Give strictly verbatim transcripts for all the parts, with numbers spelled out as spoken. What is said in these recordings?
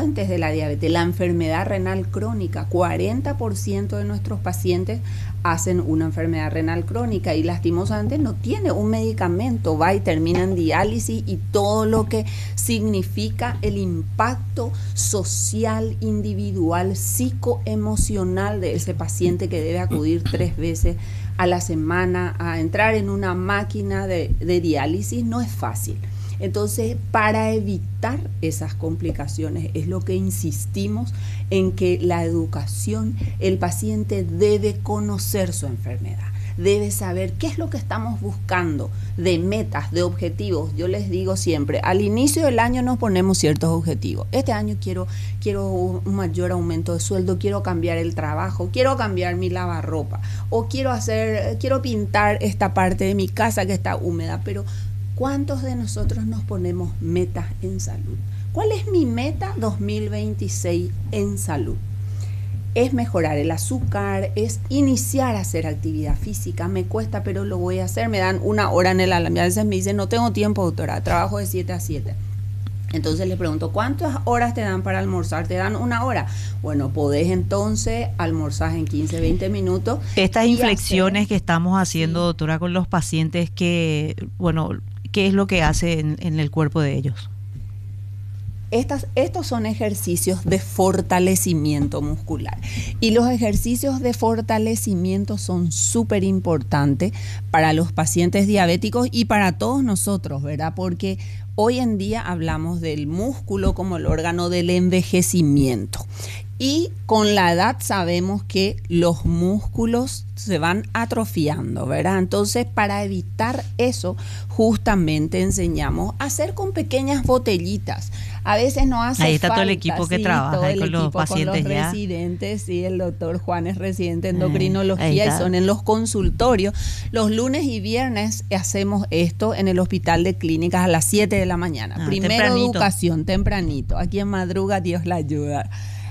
fuentes de la diabetes. La enfermedad renal crónica, cuarenta por ciento de nuestros pacientes hacen una enfermedad renal crónica y lastimosamente no tiene un medicamento, va y termina en diálisis y todo lo que significa el impacto social, individual, psicoemocional de ese paciente que debe acudir tres veces a la semana a entrar en una máquina de, de diálisis no es fácil. Entonces, para evitar esas complicaciones es lo que insistimos en que la educación, el paciente debe conocer su enfermedad, debe saber qué es lo que estamos buscando de metas, de objetivos. Yo les digo siempre, al inicio del año nos ponemos ciertos objetivos. Este año quiero, quiero un mayor aumento de sueldo, quiero cambiar el trabajo, quiero cambiar mi lavarropa, o quiero hacer, quiero pintar esta parte de mi casa que está húmeda, pero ¿cuántos de nosotros nos ponemos metas en salud? ¿Cuál es mi meta dos mil veintiséis en salud? Es mejorar el azúcar, es iniciar a hacer actividad física. Me cuesta, pero lo voy a hacer. Me dan una hora en el alambre. A veces me dicen, no tengo tiempo, doctora, trabajo de siete a siete. Entonces le pregunto, ¿cuántas horas te dan para almorzar? ¿Te dan una hora? Bueno, podés entonces almorzar en quince, veinte minutos. Estas inflexiones hacer... que estamos haciendo, sí. doctora, con los pacientes, que, bueno, ¿qué es lo que hace en, en el cuerpo de ellos? Estas, estos son ejercicios de fortalecimiento muscular y los ejercicios de fortalecimiento son súper importantes para los pacientes diabéticos y para todos nosotros, ¿verdad? Porque hoy en día hablamos del músculo como el órgano del envejecimiento y con la edad sabemos que los músculos se van atrofiando, ¿verdad? Entonces, para evitar eso, justamente enseñamos a hacer con pequeñas botellitas. A veces no hace falta. Ahí está falta, todo el equipo que sí, trabaja todo el con equipo, los pacientes con los ya. residentes, sí, el doctor Juan es residente en Eh, endocrinología y son en los consultorios. Los lunes y viernes hacemos esto en el hospital de clínicas a las siete de la mañana. Ah, Primero tempranito. educación, tempranito. Aquí en madruga, Dios la ayuda.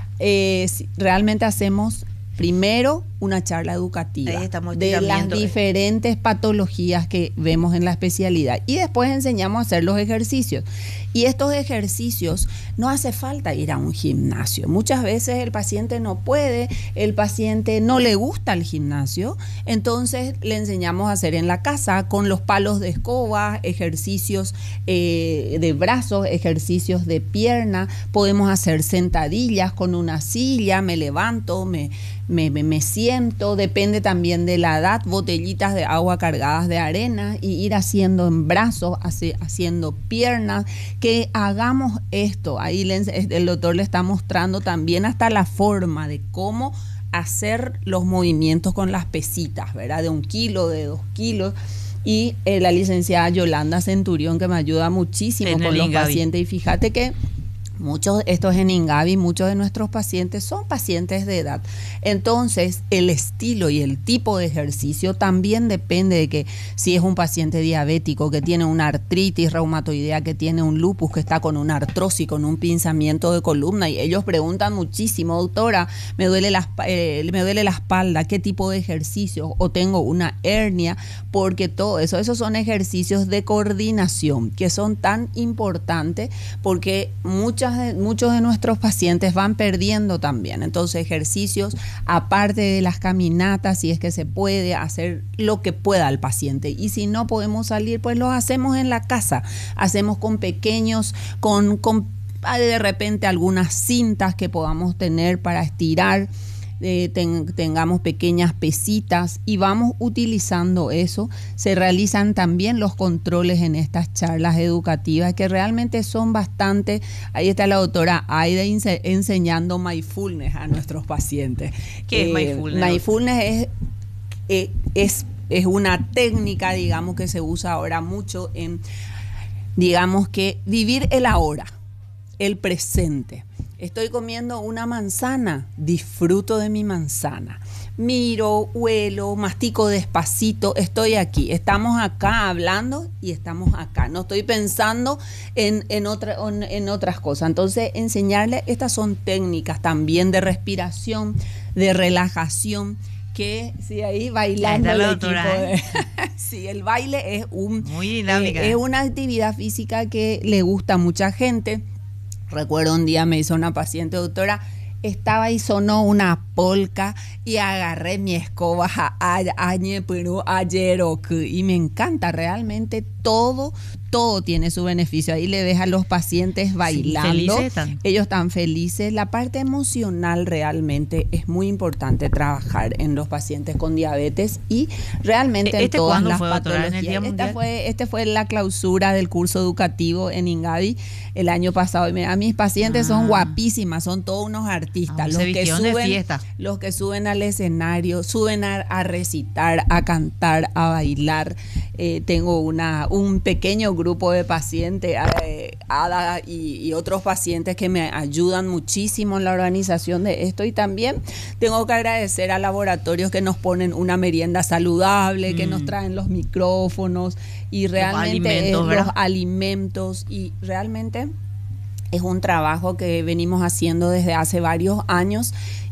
Eh, realmente hacemos primero una charla educativa de las diferentes patologías que vemos en la especialidad y después enseñamos a hacer los ejercicios. Y estos ejercicios no hace falta ir a un gimnasio. Muchas veces el paciente no puede, el paciente no le gusta el gimnasio, entonces le enseñamos a hacer en la casa con los palos de escoba, ejercicios eh, de brazos, ejercicios de pierna, podemos hacer sentadillas con una silla, me levanto, me, me, me, me siento, depende también de la edad, botellitas de agua cargadas de arena y ir haciendo en brazos, hace, haciendo piernas, que hagamos esto. Ahí le, el doctor le está mostrando también hasta la forma de cómo hacer los movimientos con las pesitas, ¿verdad? De un kilo, de dos kilos. Y eh, la licenciada Yolanda Centurión, que me ayuda muchísimo en con los Ingavi. pacientes. Y fíjate que muchos, esto es en Ingavi, muchos de nuestros pacientes son pacientes de edad. Entonces, el estilo y el tipo de ejercicio también depende de que si es un paciente diabético que tiene una artritis reumatoidea, que tiene un lupus, que está con una artrosis, con un pinzamiento de columna, y ellos preguntan muchísimo, doctora, me duele la, eh, me duele la espalda, ¿qué tipo de ejercicio? O tengo una hernia, porque todo eso, esos son ejercicios de coordinación que son tan importantes porque muchas De, muchos de nuestros pacientes van perdiendo también. Entonces, ejercicios, aparte de las caminatas, si es que se puede hacer lo que pueda el paciente. Y si no podemos salir, pues lo hacemos en la casa. Hacemos con pequeños, con, con de repente algunas cintas que podamos tener para estirar. Eh, ten, tengamos pequeñas pesitas y vamos utilizando eso. Se realizan también los controles en estas charlas educativas que realmente son bastante. Ahí está la doctora Aida ense, enseñando mindfulness a nuestros pacientes. ¿Qué eh, es mindfulness? Mindfulness es, eh, es, es una técnica, digamos, que se usa ahora mucho en, digamos que vivir el ahora, el presente. Estoy comiendo una manzana, disfruto de mi manzana. Miro, huelo, mastico despacito, estoy aquí. Estamos acá hablando y estamos acá. No estoy pensando en, en, otra, en, en otras cosas. Entonces, enseñarle, estas son técnicas también de respiración, de relajación, que sí, ahí bailando el equipo de, sí, el baile es un muy dinámica. Eh, es una actividad física que le gusta a mucha gente. Recuerdo un día me hizo una paciente, doctora, estaba y sonó una polca y agarré mi escoba a añe pero ayer y me encanta realmente todo todo tiene su beneficio. Ahí le ves a los pacientes bailando, sí, ellos están felices. La parte emocional realmente es muy importante trabajar en los pacientes con diabetes y realmente ¿Este en todas cuándo las fue, patologías. ¿En el Día Esta fue, este fue la clausura del curso educativo en Ingavi el año pasado. Y mira, mis pacientes ah. son guapísimas, son todos unos artistas. Ah, los, que suben, los que suben al escenario, suben a, a recitar, a cantar, a bailar. Eh, tengo una, un pequeño grupo de pacientes, eh, Ada y, y otros pacientes que me ayudan muchísimo en la organización de esto, y también tengo que agradecer a laboratorios que nos ponen una merienda saludable, mm. que nos traen los micrófonos y realmente los alimentos, los alimentos y realmente es un trabajo que venimos haciendo desde hace varios años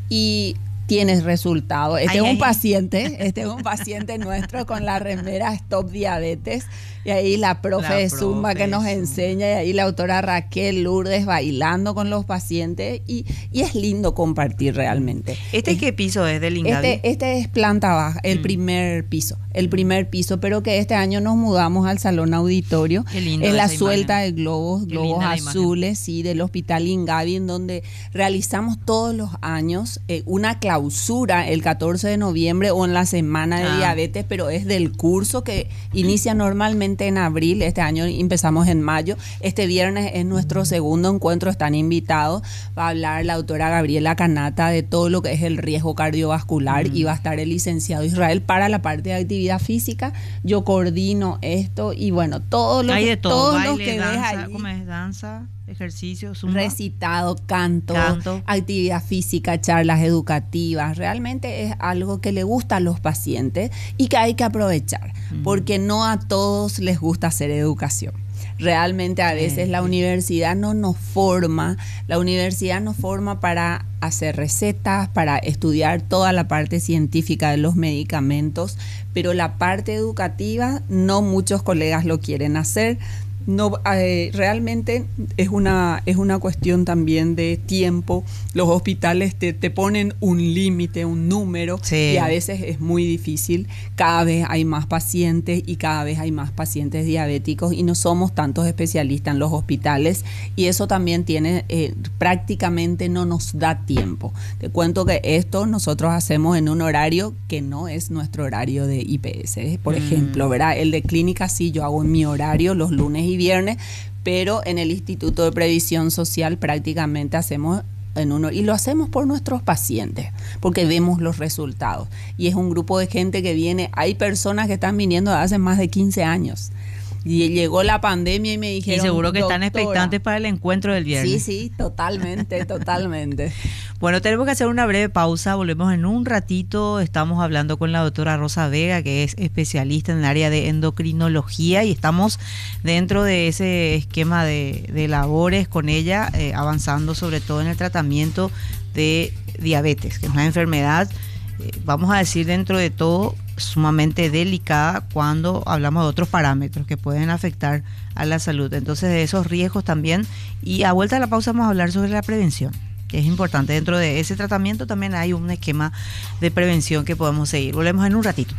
y tienes resultado. Este ay, es un ay. paciente, este es un paciente nuestro con la remera Stop Diabetes, y ahí la profe la de Zumba profe que nos enseña, y ahí la autora Raquel Lourdes bailando con los pacientes, y, y es lindo compartir realmente. ¿Este es, qué piso es del Ingavi? Este, este es planta baja, el mm. primer piso, el primer piso, pero que este año nos mudamos al salón auditorio. Qué lindo en la suelta imagen. de globos, qué globos azules, sí, del Hospital Ingavi, en donde realizamos todos los años eh, una clausura el catorce de noviembre o en la semana de ah. diabetes, pero es del curso que inicia normalmente en abril. Este año empezamos en mayo. Este viernes es nuestro segundo encuentro, están invitados. Va a hablar la doctora Gabriela Canata de todo lo que es el riesgo cardiovascular mm. y va a estar el licenciado Israel para la parte de actividad física. Yo coordino esto y bueno, todo lo hay que, de todo, todos baile, los que danza, ves ahí. ¿Cómo es? Danza, ejercicio, zumba. Recitado, canto, canto, actividad física, charlas educativas. Realmente es algo que le gusta a los pacientes y que hay que aprovechar, mm. porque no a todos les gusta hacer educación. Realmente a veces sí. la universidad no nos forma, la universidad nos forma para hacer recetas, para estudiar toda la parte científica de los medicamentos, pero la parte educativa no muchos colegas lo quieren hacer. No, eh, realmente es una, es una cuestión también de tiempo. Los hospitales te, te ponen un límite, un número, sí. y a veces es muy difícil. Cada vez hay más pacientes y cada vez hay más pacientes diabéticos y no somos tantos especialistas en los hospitales, y eso también tiene, eh, prácticamente no nos da tiempo. Te cuento que esto nosotros hacemos en un horario que no es nuestro horario de I P S, por mm. ejemplo, ¿verdad? El de clínica sí, yo hago en mi horario los lunes y viernes, pero en el Instituto de Previsión Social prácticamente hacemos en uno, y lo hacemos por nuestros pacientes, porque vemos los resultados, y es un grupo de gente que viene, hay personas que están viniendo de hace más de quince años, y llegó la pandemia y me dijeron, y seguro que doctora, están expectantes para el encuentro del viernes. Sí, sí, totalmente, totalmente. Bueno, tenemos que hacer una breve pausa, volvemos en un ratito. Estamos hablando con la doctora Rosa Vega, que es especialista en el área de endocrinología, y estamos dentro de ese esquema de, de labores con ella, eh, avanzando sobre todo en el tratamiento de diabetes, que es una enfermedad, eh, vamos a decir, dentro de todo, sumamente delicada cuando hablamos de otros parámetros que pueden afectar a la salud. Entonces, de esos riesgos también. Y a vuelta de la pausa vamos a hablar sobre la prevención, que es importante. Dentro de ese tratamiento también hay un esquema de prevención que podemos seguir. Volvemos en un ratito.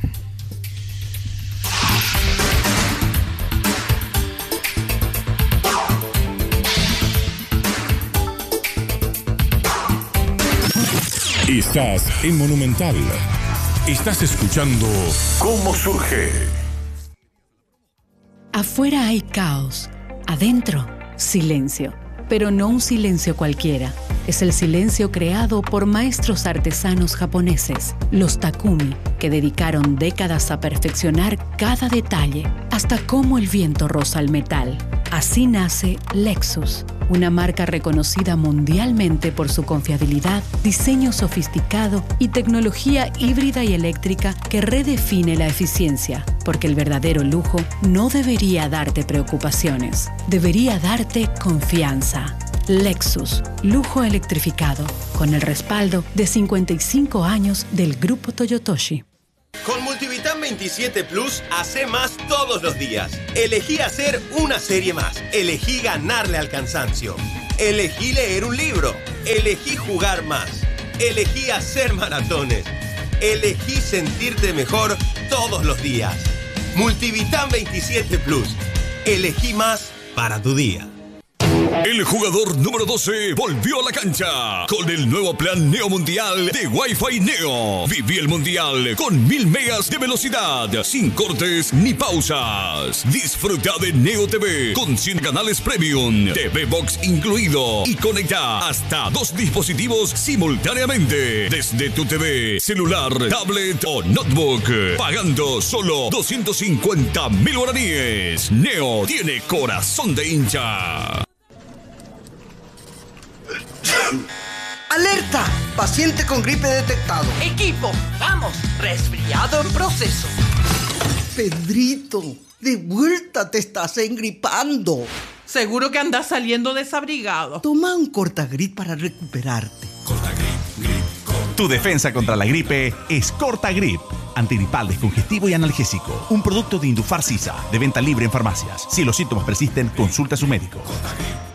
Estás en Monumental. Estás escuchando Cómo Surge. Afuera hay caos, adentro silencio, pero no un silencio cualquiera. Es el silencio creado por maestros artesanos japoneses, los Takumi, que dedicaron décadas a perfeccionar cada detalle, hasta cómo el viento roza el metal. Así nace Lexus, una marca reconocida mundialmente por su confiabilidad, diseño sofisticado y tecnología híbrida y eléctrica que redefine la eficiencia, porque el verdadero lujo no debería darte preocupaciones, debería darte confianza. Lexus, lujo electrificado, con el respaldo de cincuenta y cinco años del Grupo Toyotoshi. Con Multivitam veintisiete Plus, hace más todos los días. Elegí hacer una serie más. Elegí ganarle al cansancio. Elegí leer un libro. Elegí jugar más. Elegí hacer maratones. Elegí sentirte mejor todos los días. Multivitam veintisiete Plus. Elegí más para tu día. El jugador número doce volvió a la cancha con el nuevo plan Neo Mundial de Wi-Fi Neo. Viví el Mundial con mil megas de velocidad, sin cortes ni pausas. Disfruta de Neo T V con cien canales premium, T V Box incluido y conecta hasta dos dispositivos simultáneamente desde tu T V, celular, tablet o notebook, pagando solo doscientos cincuenta mil guaraníes. Neo tiene corazón de hincha. ¡Alerta! Paciente con gripe detectado. Equipo, vamos, resfriado en proceso. Pedrito, de vuelta te estás engripando. Seguro que andas saliendo desabrigado. Toma un Cortagrip para recuperarte. Cortagrip, grip, Cortagrip. Tu defensa contra la gripe es Cortagrip. Antigripal, descongestivo y analgésico. Un producto de Indufar Sisa, de venta libre en farmacias. Si los síntomas persisten, consulta a su médico. Cortagrip.